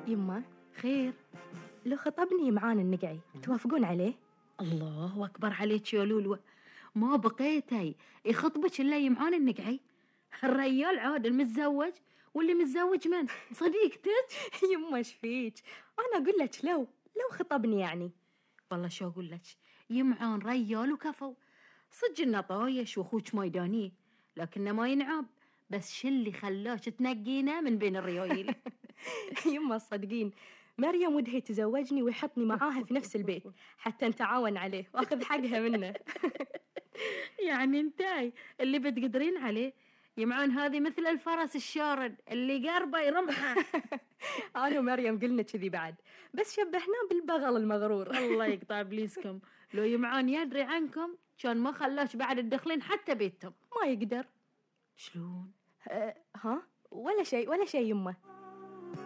يمه خير؟ لو خطبني يمعان النقعي توافقون عليه؟ الله أكبر عليك يا لولو، ما بقيتي يخطبك إلا يمعان النقعي؟ الريال عادل متزوج، واللي متزوج من صديقتك؟ يمه ايش فيك؟ انا اقول لك لو خطبني يعني. والله شو أقول لك، يمعان ريال وكفو، صدق إنه طايش وأخوك ميداني، لكنه ما ينعب، بس شو اللي خلاك تنقينا من بين الريايل؟ يمه صدقين مريم ودها تزوجني ويحطني معاها في نفس البيت حتى نتعاون عليه واخذ حقها منه. يعني انتاي اللي بتقدرين عليه؟ يمعان هذه مثل الفرس الشارد اللي قربه يرمحه. انا ومريم قلنا كذي بعد، بس شبهناه بالبغل المغرور. الله يقطع ابليسكم، لو يمعان يدري عنكم كان ما خلاش بعد الدخلين حتى بيتهم. ما يقدر. شلون؟ ها ولا شيء يمه.